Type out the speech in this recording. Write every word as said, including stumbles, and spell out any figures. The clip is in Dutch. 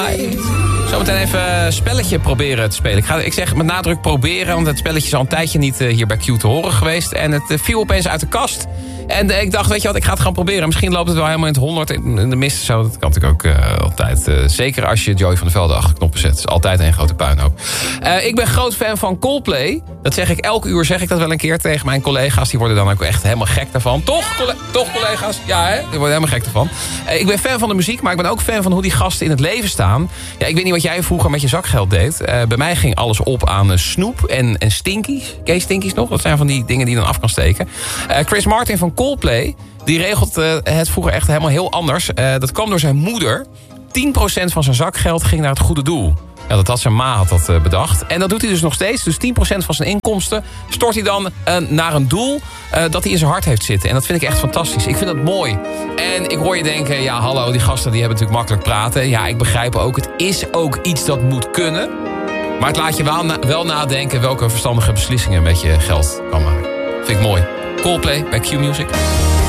Zometeen even een spelletje proberen te spelen. Ik, ga, ik zeg met nadruk proberen, want het spelletje is al een tijdje niet uh, hier bij Q te horen geweest. En het uh, viel opeens uit de kast. En uh, ik dacht, weet je wat, ik ga het gaan proberen. Misschien loopt het wel helemaal in het honderd in de mist. Zo, dat kan natuurlijk ook uh, altijd. Uh, zeker als je Joey van der Velde achter knoppen zet. Het is altijd een grote puinhoop. Uh, ik ben groot fan van Coldplay. Dat zeg ik elke uur, zeg ik dat wel een keer tegen mijn collega's. Die worden dan ook echt helemaal gek daarvan. Toch, colle- toch collega's? Ja, hè? Die worden helemaal gek daarvan. Uh, ik ben fan van de muziek, maar ik ben ook fan van hoe die gasten in het leven staan. Ja, ik weet niet wat jij vroeger met je zakgeld deed. Uh, bij mij ging alles op aan uh, snoep en, en stinkies. Ken je stinkies nog? Dat zijn van die dingen die je dan af kan steken. Uh, Chris Martin van Coldplay, die regelt uh, het vroeger echt helemaal heel anders. Uh, dat kwam door zijn moeder. tien procent van zijn zakgeld ging naar het goede doel. Ja, dat had zijn ma had dat uh, bedacht. En dat doet hij dus nog steeds. Dus tien procent van zijn inkomsten stort hij dan uh, naar een doel uh, dat hij in zijn hart heeft zitten. En dat vind ik echt fantastisch. Ik vind dat mooi. En ik hoor je denken, ja hallo, die gasten die hebben natuurlijk makkelijk praten. Ja, ik begrijp ook, het is ook iets dat moet kunnen. Maar het laat je wel, na- wel nadenken welke verstandige beslissingen met je geld kan maken. Vind ik mooi. Coldplay bij Q Music.